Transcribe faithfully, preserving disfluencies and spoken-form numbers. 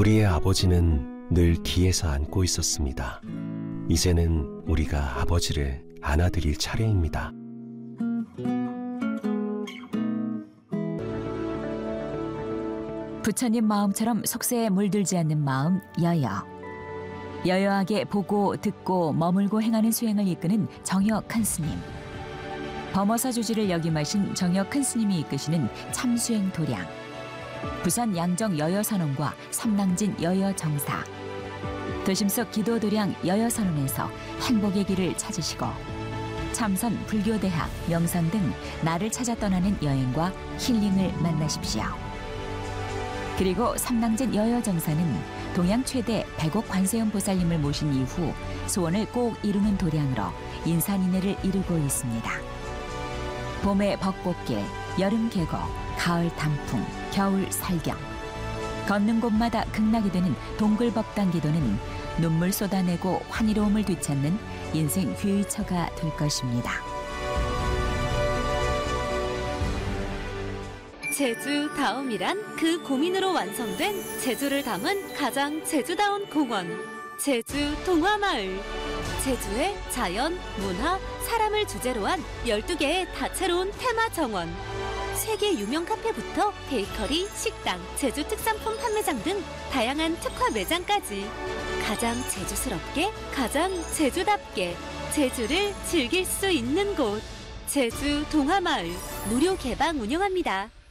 우리의 아버지는 늘 뒤에서 안고 있었습니다. 이제는 우리가 아버지를 안아드릴 차례입니다. 부처님 마음처럼 속세에 물들지 않는 마음 여여. 여여하게 보고 듣고 머물고 행하는 수행을 이끄는 정여 큰 스님. 범어사 주지를 역임하신 정여 큰 스님이 이끄시는 참수행 도량. 부산 양정 여여선원과 삼낭진 여여정사. 도심 속 기도 도량 여여선원에서 행복의 길을 찾으시고 참선 불교대학 명상 등 나를 찾아 떠나는 여행과 힐링을 만나십시오. 그리고 삼낭진 여여정사는 동양 최대 백억 관세음 보살님을 모신 이후 소원을 꼭 이루는 도량으로 인산인해를 이루고 있습니다. 봄의 벚꽃길, 여름 계곡, 가을 단풍, 겨울 살경. 걷는 곳마다 극락이 되는 동글법당 기도는 눈물 쏟아내고 환희로움을 되찾는 인생 휘의처가 될 것입니다. 제주 다음이란 그 고민으로 완성된 제주를 담은 가장 제주다운 공원, 제주 동화마을. 제주의 자연, 문화, 사람을 주제로 한 열두 개의 다채로운 테마 정원. 세계 유명 카페부터 베이커리, 식당, 제주 특산품 판매장 등 다양한 특화 매장까지 가장 제주스럽게, 가장 제주답게 제주를 즐길 수 있는 곳. 제주 동화마을 무료 개방 운영합니다.